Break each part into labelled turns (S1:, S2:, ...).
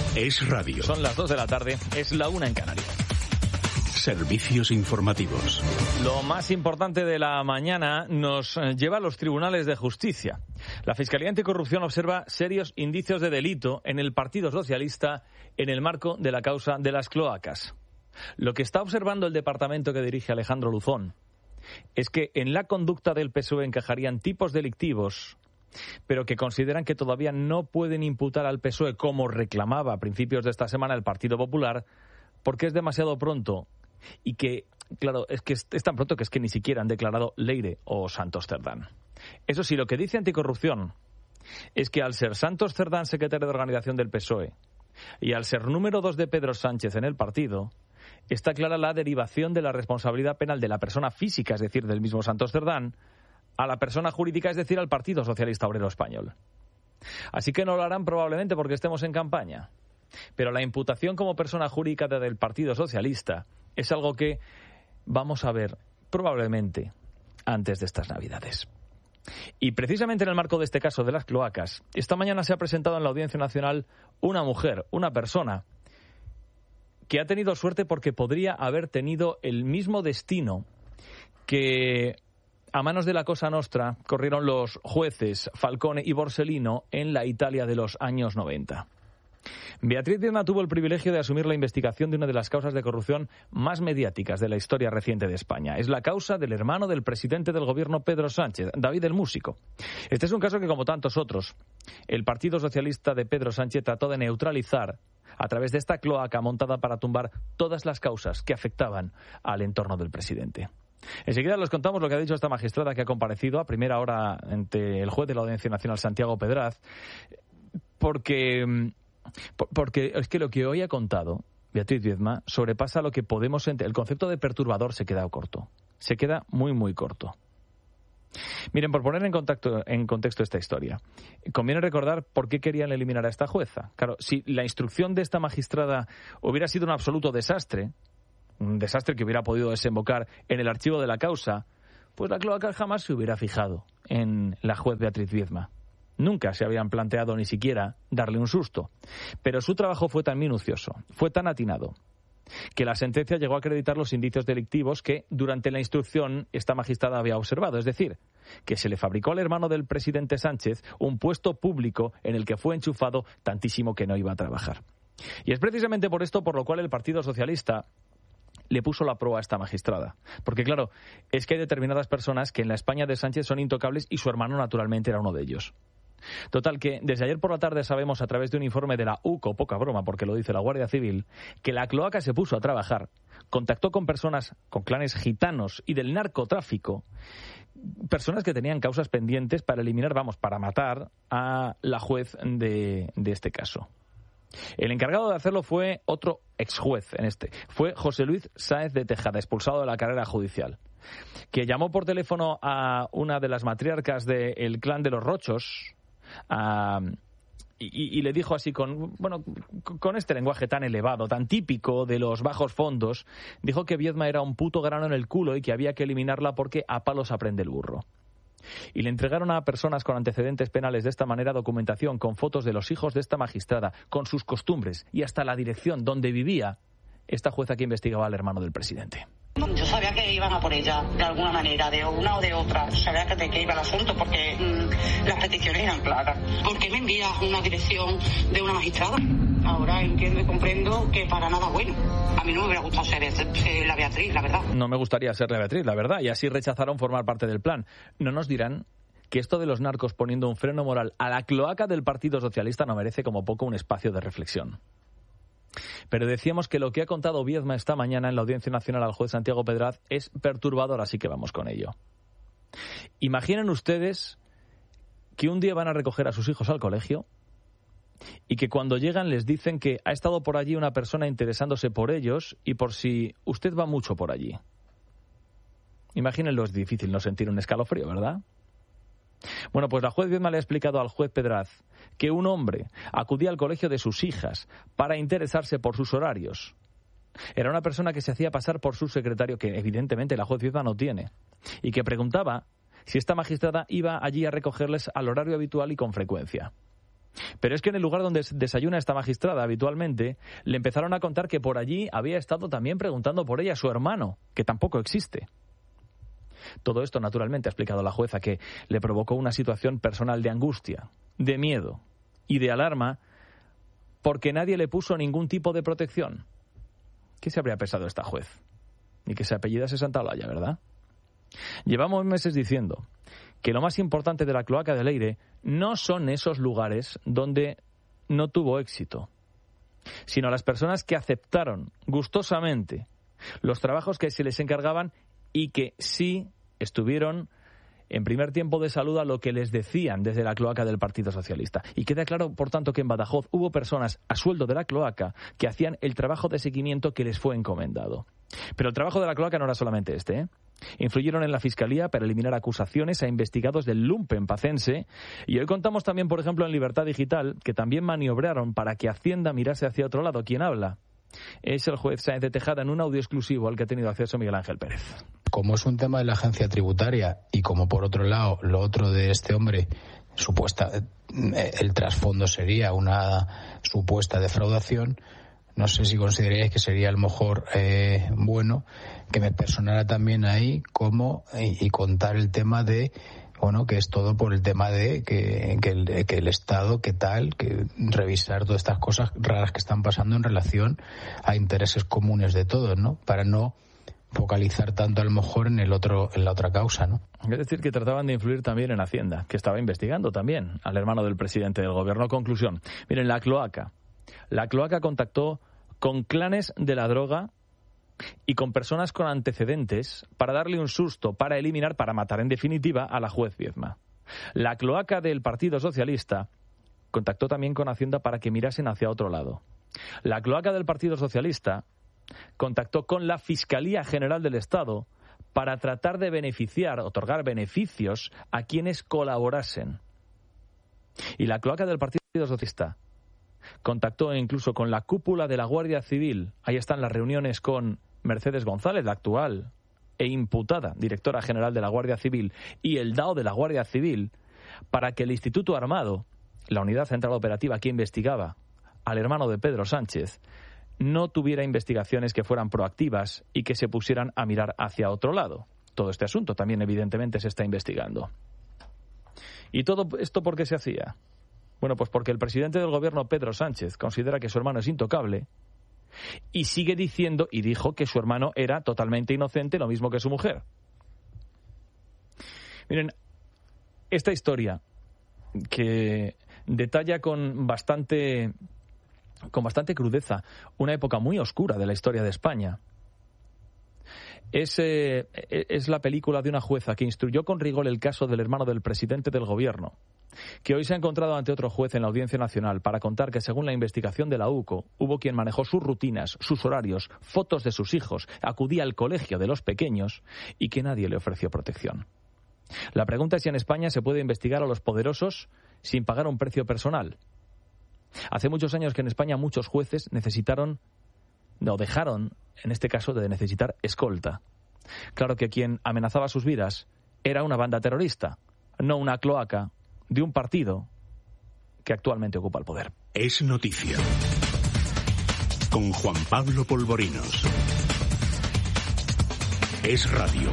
S1: Es radio.
S2: Son las 2 de la tarde, es la 1 en Canarias.
S1: Servicios informativos.
S2: Lo más importante de la mañana nos lleva a los tribunales de justicia. La Fiscalía Anticorrupción observa serios indicios de delito en el Partido Socialista en el marco de la causa de las cloacas. Lo que está observando el departamento que dirige Alejandro Luzón es que en la conducta del PSOE encajarían tipos delictivos, pero que consideran que todavía no pueden imputar al PSOE, como reclamaba a principios de esta semana el Partido Popular, porque es demasiado pronto y que, claro, es que es tan pronto que es que ni siquiera han declarado Leire o Santos Cerdán. Eso sí, lo que dice Anticorrupción es que al ser Santos Cerdán secretario de organización del PSOE y al ser número 2 de Pedro Sánchez en el partido, está clara la derivación de la responsabilidad penal de la persona física, es decir, del mismo Santos Cerdán, a la persona jurídica, es decir, al Partido Socialista Obrero Español. Así que no lo harán probablemente porque estemos en campaña. Pero la imputación como persona jurídica del Partido Socialista es algo que vamos a ver probablemente antes de estas Navidades. Y precisamente en el marco de este caso de las cloacas, esta mañana se ha presentado en la Audiencia Nacional una mujer, una persona que ha tenido suerte porque podría haber tenido el mismo destino que a manos de la Cosa Nostra corrieron los jueces Falcone y Borsellino en la Italia de los años 90. Beatriz Viedma tuvo el privilegio de asumir la investigación de una de las causas de corrupción más mediáticas de la historia reciente de España. Es la causa del hermano del presidente del gobierno, Pedro Sánchez, David el Músico. Este es un caso que, como tantos otros, el Partido Socialista de Pedro Sánchez trató de neutralizar a través de esta cloaca montada para tumbar todas las causas que afectaban al entorno del presidente. Enseguida les contamos lo que ha dicho esta magistrada que ha comparecido a primera hora ante el juez de la Audiencia Nacional, Santiago Pedraz, porque es que lo que hoy ha contado Beatriz Viedma sobrepasa lo que podemos entender. El concepto de perturbador se queda corto. Se queda muy, muy corto. Miren, por poner en contexto esta historia, conviene recordar por qué querían eliminar a esta jueza. Claro, si la instrucción de esta magistrada hubiera sido un absoluto desastre, un desastre que hubiera podido desembocar en el archivo de la causa, pues la cloaca jamás se hubiera fijado en la juez Beatriz Viedma. Nunca se habían planteado ni siquiera darle un susto. Pero su trabajo fue tan minucioso, fue tan atinado, que la sentencia llegó a acreditar los indicios delictivos que durante la instrucción esta magistrada había observado. Es decir, que se le fabricó al hermano del presidente Sánchez un puesto público en el que fue enchufado tantísimo que no iba a trabajar. Y es precisamente por esto por lo cual el Partido Socialista le puso la proa a esta magistrada. Porque claro, es que hay determinadas personas que en la España de Sánchez son intocables y su hermano naturalmente era uno de ellos. Total, que desde ayer por la tarde sabemos a través de un informe de la UCO, poca broma porque lo dice la Guardia Civil, que la cloaca se puso a trabajar, contactó con personas, con clanes gitanos y del narcotráfico, personas que tenían causas pendientes para eliminar, para matar a la juez de este caso. El encargado de hacerlo fue otro exjuez fue José Luis Sáez de Tejada, expulsado de la carrera judicial, que llamó por teléfono a una de las matriarcas del clan de los Rochos, y le dijo así con este lenguaje tan elevado, tan típico de los bajos fondos, dijo que Viedma era un puto grano en el culo y que había que eliminarla porque a palos aprende el burro. Y le entregaron a personas con antecedentes penales de esta manera documentación con fotos de los hijos de esta magistrada, con sus costumbres y hasta la dirección donde vivía esta jueza que investigaba al hermano del presidente.
S3: Yo sabía que iban a por ella de alguna manera, de una o de otra. Sabía de qué iba el asunto porque las peticiones eran claras. ¿Por qué me envías una dirección de una magistrada? Ahora entiendo y comprendo que para nada bueno. A mí no me hubiera gustado ser la Beatriz, la verdad.
S2: No me gustaría ser la Beatriz, la verdad. Y así rechazaron formar parte del plan. No nos dirán que esto de los narcos poniendo un freno moral a la cloaca del Partido Socialista no merece como poco un espacio de reflexión. Pero decíamos que lo que ha contado Viedma esta mañana en la Audiencia Nacional al juez Santiago Pedraz es perturbador, así que vamos con ello. Imaginen ustedes que un día van a recoger a sus hijos al colegio y que cuando llegan les dicen que ha estado por allí una persona interesándose por ellos y por si usted va mucho por allí. Imagínenlo, es difícil no sentir un escalofrío, ¿verdad? Bueno, pues la juez Viedma le ha explicado al juez Pedraz que un hombre acudía al colegio de sus hijas para interesarse por sus horarios. Era una persona que se hacía pasar por su secretario, que evidentemente la juez Viedma no tiene, y que preguntaba si esta magistrada iba allí a recogerles al horario habitual y con frecuencia. Pero es que en el lugar donde desayuna esta magistrada habitualmente, le empezaron a contar que por allí había estado también preguntando por ella su hermano, que tampoco existe. Todo esto, naturalmente, ha explicado la jueza, que le provocó una situación personal de angustia, de miedo y de alarma, porque nadie le puso ningún tipo de protección. ¿Qué se habría pensado esta juez? Ni que se apellidase Santaolalla, ¿verdad? Llevamos meses diciendo que lo más importante de la cloaca de Leire no son esos lugares donde no tuvo éxito, sino las personas que aceptaron gustosamente los trabajos que se les encargaban y que sí estuvieron en primer tiempo de salud a lo que les decían desde la cloaca del Partido Socialista. Y queda claro, por tanto, que en Badajoz hubo personas a sueldo de la cloaca que hacían el trabajo de seguimiento que les fue encomendado. Pero el trabajo de la cloaca no era solamente este, ¿eh? Influyeron en la Fiscalía para eliminar acusaciones a investigados del lumpen pacense, y hoy contamos también, por ejemplo, en Libertad Digital, que también maniobraron para que Hacienda mirase hacia otro lado. ¿Quién habla? Es el juez Sáenz de Tejada, en un audio exclusivo al que ha tenido acceso Miguel Ángel Pérez.
S4: Como es un tema de la agencia tributaria y como por otro lado lo otro de este hombre, el trasfondo sería una supuesta defraudación, no sé si consideraríais que sería a lo mejor bueno que me personara también ahí y contar el tema de, bueno, que es todo por el tema de que el Estado, que revisar todas estas cosas raras que están pasando en relación a intereses comunes de todos, ¿no? Para no focalizar tanto a lo mejor en la otra causa, ¿no?
S2: Es decir, que trataban de influir también en Hacienda, que estaba investigando también al hermano del presidente del gobierno. Conclusión, miren, la cloaca contactó con clanes de la droga y con personas con antecedentes para darle un susto, para eliminar, para matar en definitiva a la juez Viedma. La cloaca del Partido Socialista contactó también con Hacienda para que mirasen hacia otro lado. La cloaca del Partido Socialista contactó con la Fiscalía General del Estado para tratar de otorgar beneficios a quienes colaborasen. Y la cloaca del Partido Socialista contactó incluso con la cúpula de la Guardia Civil. Ahí están las reuniones con Mercedes González, la actual e imputada directora general de la Guardia Civil, y el DAO de la Guardia Civil, para que el Instituto Armado, la unidad central operativa que investigaba al hermano de Pedro Sánchez, no tuviera investigaciones que fueran proactivas y que se pusieran a mirar hacia otro lado. Todo este asunto también evidentemente se está investigando. ¿Y todo esto por qué se hacía? Bueno, pues porque el presidente del gobierno, Pedro Sánchez, considera que su hermano es intocable y sigue diciendo, y dijo, que su hermano era totalmente inocente, lo mismo que su mujer. Miren, esta historia que detalla con bastante crudeza una época muy oscura de la historia de España. Es la película de una jueza que instruyó con rigor el caso del hermano del presidente del gobierno, que hoy se ha encontrado ante otro juez en la Audiencia Nacional para contar que, según la investigación de la UCO, hubo quien manejó sus rutinas, sus horarios, fotos de sus hijos, acudía al colegio de los pequeños y que nadie le ofreció protección. La pregunta es si en España se puede investigar a los poderosos sin pagar un precio personal. Hace muchos años que en España muchos jueces dejaron, en este caso, de necesitar escolta. Claro que quien amenazaba sus vidas era una banda terrorista, no una cloaca de un partido que actualmente ocupa el poder.
S1: Es noticia. Con Juan Pablo Polvorinos. Es radio.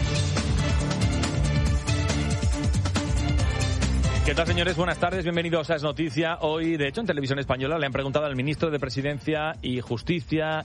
S2: ¿Qué tal, señores? Buenas tardes, bienvenidos a Es Noticia. Hoy, de hecho, en Televisión Española le han preguntado al ministro de Presidencia y Justicia,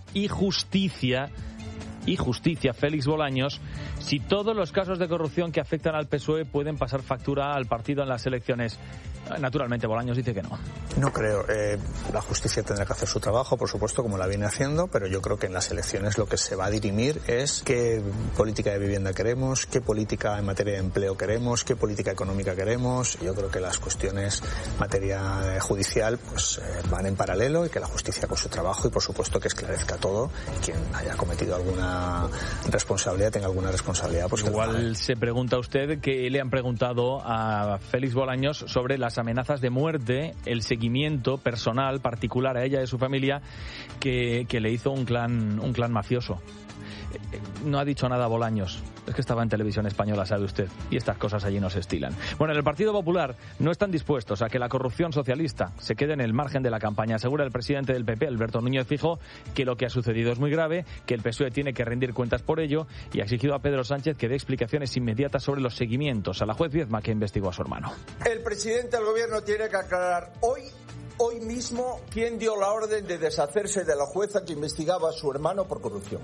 S2: Félix Bolaños, si todos los casos de corrupción que afectan al PSOE pueden pasar factura al partido en las elecciones. Naturalmente, Bolaños dice que no.
S5: No creo. La justicia tendrá que hacer su trabajo, por supuesto, como la viene haciendo, pero yo creo que en las elecciones lo que se va a dirimir es qué política de vivienda queremos, qué política en materia de empleo queremos, qué política económica queremos. Yo creo que las cuestiones en materia judicial pues van en paralelo y que la justicia haga su trabajo y, por supuesto, que esclarezca todo y quien haya cometido alguna responsabilidad tenga alguna responsabilidad. Pues
S2: igual se pregunta usted que le han preguntado a Félix Bolaños sobre las amenazas de muerte, el seguimiento personal, particular a ella y a su familia, que le hizo un clan mafioso. No ha dicho nada Bolaños. Es que estaba en Televisión Española, sabe usted, y estas cosas allí no se estilan. Bueno, en el Partido Popular no están dispuestos a que la corrupción socialista se quede en el margen de la campaña. Asegura el presidente del PP, Alberto Núñez Feijóo, que lo que ha sucedido es muy grave, que el PSOE tiene que rendir cuentas por ello, y ha exigido a Pedro Sánchez que dé explicaciones inmediatas sobre los seguimientos a la juez Viedma que investigó a su hermano.
S6: El presidente del gobierno tiene que aclarar hoy mismo quién dio la orden de deshacerse de la jueza que investigaba a su hermano por corrupción.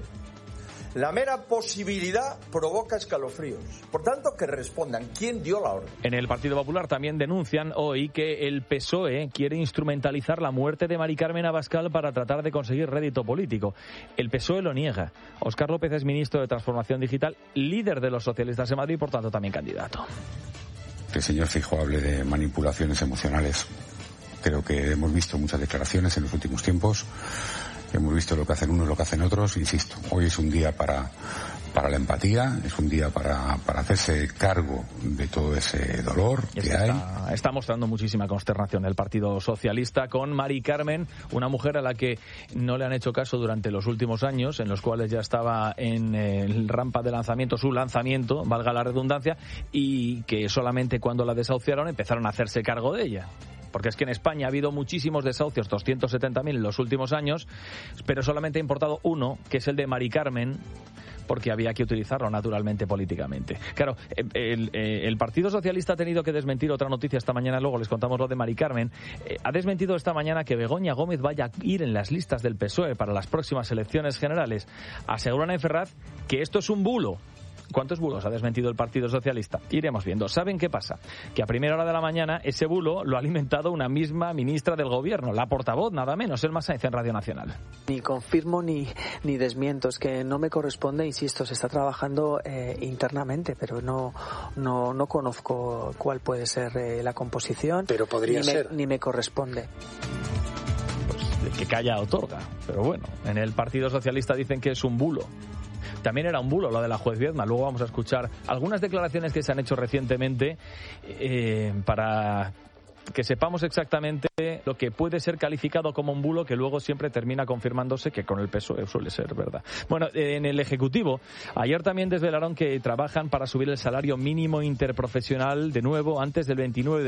S6: La mera posibilidad provoca escalofríos. Por tanto, que respondan. ¿Quién dio la orden?
S2: En el Partido Popular también denuncian hoy que el PSOE quiere instrumentalizar la muerte de Mari Carmen Abascal para tratar de conseguir rédito político. El PSOE lo niega. Óscar López es ministro de Transformación Digital, líder de los socialistas en Madrid y, por tanto, también candidato.
S7: Que el señor Feijóo hable de manipulaciones emocionales. Creo que hemos visto muchas declaraciones en los últimos tiempos. Hemos visto lo que hacen unos, lo que hacen otros. Insisto, hoy es un día para la empatía, es un día para hacerse cargo de todo ese dolor que hay.
S2: Está mostrando muchísima consternación el Partido Socialista con Mari Carmen, una mujer a la que no le han hecho caso durante los últimos años, en los cuales ya estaba en el rampa de lanzamiento, su lanzamiento, valga la redundancia, y que solamente cuando la desahuciaron empezaron a hacerse cargo de ella. Porque es que en España ha habido muchísimos desahucios, 270.000 en los últimos años, pero solamente ha importado uno, que es el de Mari Carmen, porque había que utilizarlo naturalmente políticamente. Claro, el Partido Socialista ha tenido que desmentir otra noticia esta mañana, luego les contamos lo de Mari Carmen. Ha desmentido esta mañana que Begoña Gómez vaya a ir en las listas del PSOE para las próximas elecciones generales. Aseguran en Ferraz que esto es un bulo. ¿Cuántos bulos ha desmentido el Partido Socialista? Iremos viendo. ¿Saben qué pasa? Que a primera hora de la mañana ese bulo lo ha alimentado una misma ministra del Gobierno, la portavoz, nada menos, Elma Sáenz, en Radio Nacional.
S8: Ni confirmo ni desmiento, es que no me corresponde, insisto, se está trabajando internamente, pero no conozco cuál puede ser la composición.
S9: Pero podría ser.
S8: Ni me corresponde.
S2: Pues el que calla otorga. Pero bueno, en el Partido Socialista dicen que es un bulo. También era un bulo lo de la juez Viedma. Luego vamos a escuchar algunas declaraciones que se han hecho recientemente para que sepamos exactamente lo que puede ser calificado como un bulo, que luego siempre termina confirmándose que con el PSOE suele ser verdad. Bueno, en el Ejecutivo ayer también desvelaron que trabajan para subir el salario mínimo interprofesional de nuevo antes del 29 de